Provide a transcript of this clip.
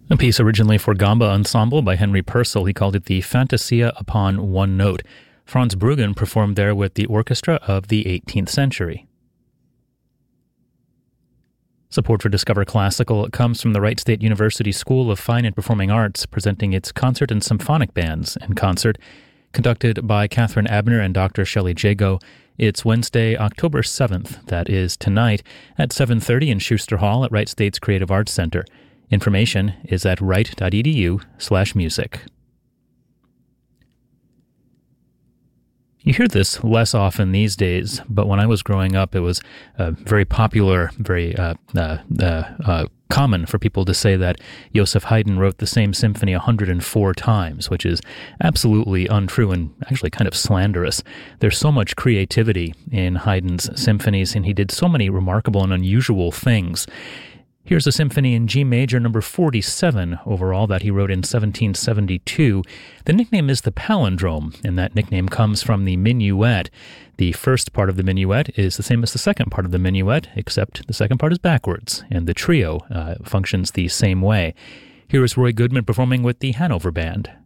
A piece originally for Gamba Ensemble by Henry Purcell. He called it the Fantasia upon One Note. Franz Bruggen performed there with the orchestra of the 18th century. Support for Discover Classical comes from the Wright State University School of Fine and Performing Arts, presenting its concert and symphonic bands in concert, conducted by Catherine Abner and Dr. Shelley Jago. It's Wednesday, October 7th, that is tonight, at 7:30 in Schuster Hall at Wright State's Creative Arts Center. Information is at wright.edu/music. You hear this less often these days, but when I was growing up, it was very popular, very common for people to say that Joseph Haydn wrote the same symphony 104 times, which is absolutely untrue and actually kind of slanderous. There's so much creativity in Haydn's symphonies, and he did so many remarkable and unusual things. Here's a symphony in G major, number 47 overall, that he wrote in 1772. The nickname is the palindrome, and that nickname comes from the minuet. The first part of the minuet is the same as the second part of the minuet, except the second part is backwards, and the trio functions the same way. Here is Roy Goodman performing with the Hanover Band.